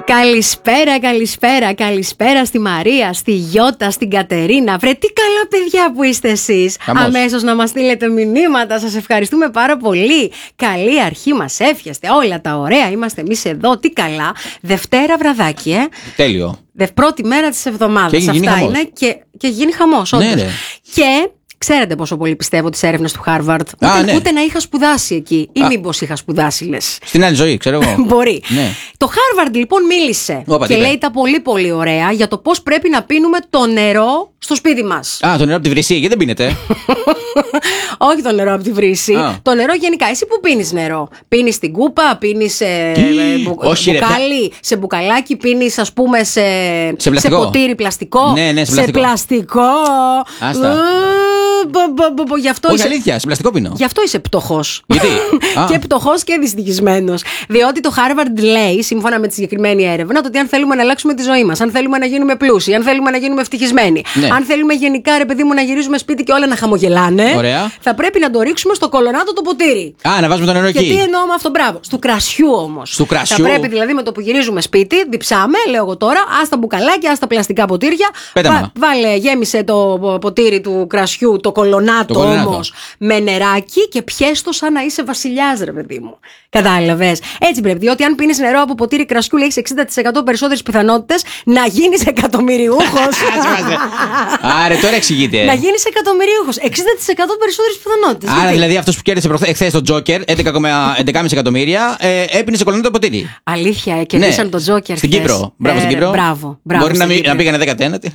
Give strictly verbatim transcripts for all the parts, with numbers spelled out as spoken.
Καλησπέρα, καλησπέρα, καλησπέρα στη Μαρία, στη Γιώτα, στην Κατερίνα. Βρε, τι καλά παιδιά που είστε εσείς. Αμέσως να μας στείλετε μηνύματα. Σας ευχαριστούμε πάρα πολύ. Καλή αρχή μας εύχεστε. Όλα τα ωραία. Είμαστε εμείς εδώ. Τι καλά. Δευτέρα βραδάκι, ε. Τέλειο. Δε, πρώτη μέρα της εβδομάδας. Και Αυτά είναι. Και, και γίνει χαμός, όντως. Ναι, και. Ξέρετε πόσο πολύ πιστεύω τις έρευνες του Χάρβαρντ. Ούτε, Α, ναι. ούτε να είχα σπουδάσει εκεί. Ή Α. μήπως είχα σπουδάσει, λες. Στην άλλη ζωή, ξέρω εγώ. Μπορεί. Ναι. Το Χάρβαρντ λοιπόν μίλησε Όπα, και τι λέει είπε? τα πολύ πολύ ωραία για το πώς πρέπει να πίνουμε το νερό στο σπίτι μας. Α, το νερό από τη βρυσή, γιατί δεν πίνετε? Όχι το νερό από τη βρύση. Α. Το νερό γενικά. Εσύ που πίνεις νερό? Πίνεις στην κούπα, πίνεις σε, ε, μπου, Όχι, ρε, μπουκάλι, σε μπουκαλάκι, πίνεις ας πούμε σε, Σε πλαστικό. ποτήρι πλαστικό. Ναι, ναι, σε σε πλαστικό. πλαστικό. Άστα. Ε, μπο, μπο, μπο, μπο, γι' αυτό Όχι, είσαι- αλήθεια, σε πλαστικό πίνω. Γι' αυτό είσαι πτωχός. Γιατί? Α. Και πτωχός και δυστυχισμένος. Διότι το Harvard λέει, σύμφωνα με τη συγκεκριμένη έρευνα, το ότι αν θέλουμε να αλλάξουμε τη ζωή μας, αν θέλουμε να γίνουμε πλούσιοι, αν θέλουμε να γίνουμε ευτυχισμένοι, Ναι. αν θέλουμε γενικά, ρε παιδί μου, να γυρίζουμε σπίτι και όλα να χαμογελάνε, Ωραία. θα πρέπει να το ρίξουμε στο κολονάτο το ποτήρι. Α, να βάζουμε το νερό Και τι εκεί. εννοώ με αυτό, μπράβο. Στου κρασιού όμως. Στου κρασιού. Θα πρέπει δηλαδή με το που γυρίζουμε σπίτι, διψάμε, λέω εγώ τώρα, α τα μπουκαλάκια, α τα πλαστικά ποτήρια. Πέταμα. Βάλε, γέμισε το ποτήρι του κρασιού, το κολονάτο, Το κολονάτο. όμως, με νεράκι και πιέστο σαν να είσαι βασιλιάς, ρε παιδί μου. Κατάλαβες. Έτσι πρέπει. Διότι αν πίνεις νερό από ποτήρι κρασιού, έχεις εξήντα τοις εκατό περισσότερες πιθανότητες να γίνεις εκατομμυριούχος. Άρε, τώρα εξηγείτε. Να γίνεις εκατομμυριούχος. εξήντα τοις εκατό περισσότερες πιθανότητες. Άρα Γιατί? δηλαδή αυτό που κέρδισε εχθές το Τζόκερ, έντεκα κόμμα έντεκα εκατομμύρια, ε, έπινε σε κολονάτο ποτήρι. Αλήθεια, ε, κερδίσαν Ναι. τον Τζόκερ. Στην χθες. Κύπρο. Μπράβο στην Ε, Κύπρο. Μπράβο. μπράβο Μπορεί να, στην μην, Κύπρο. να πήγανε δεκατένατη.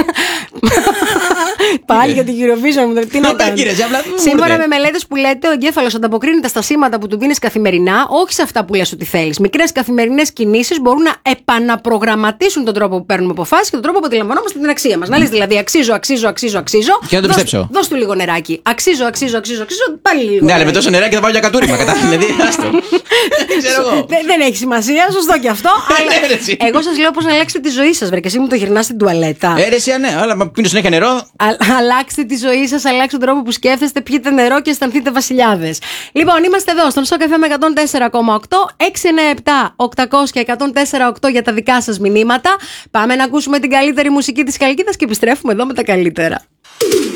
Πάλι για την Eurovision μου. Τι να κάνω. Κύριε, σε απλά μου Σύμφωνα ήρθε. με μελέτες που λέτε, ο εγκέφαλος ανταποκρίνεται στα σήματα που του δίνεις καθημερινά, όχι σε αυτά που λες ότι θέλεις. Μικρές καθημερινές κινήσεις μπορούν να επαναπρογραμματίσουν τον τρόπο που παίρνουμε αποφάσεις και τον τρόπο που αντιλαμβανόμαστε την αξία μας. Να λες δηλαδή αξίζω, αξίζω, αξίζω, αξίζω. Και να το Δώσ' πιστέψω. Δώσ' του λίγο νεράκι. Αξίζω, αξίζω, αξίζω, αξίζω. Πάλι λίγο. Ναι, αλλά με νεράκι. τόσο νεράκι θα πάω για κατούριμα. Κατάλαβε. Δηλαδή, άστο. Δεν ξέρω εγώ. Δεν, δεν έχει σημασία, σωστό και αυτό. αλλά Ναι, ρε, εσύ. εγώ σας λέω πώς να αλλάξετε τη ζωή σας, βρε. Και εσύ μου το γυρνάς στην τουαλέτα. Έρεση, ναι, αλλά μα πίνω συνέχεια νερό. Α- αλλάξτε τη ζωή σας, αλλάξτε τον τρόπο που σκέφτεστε, πιείτε νερό και αισθανθείτε βασιλιάδες. Λοιπόν, είμαστε εδώ στον Σοκ εφ εμ εκατόν τέσσερα κόμμα οκτώ, έξι εννιά επτά οκτακόσια και εκατόν τέσσερα κόμμα οκτώ για τα δικά σας μηνύματα. Πάμε να ακούσουμε την καλύτερη μουσική της Χαλκίδας και επιστρέφουμε εδώ με τα καλύτερα.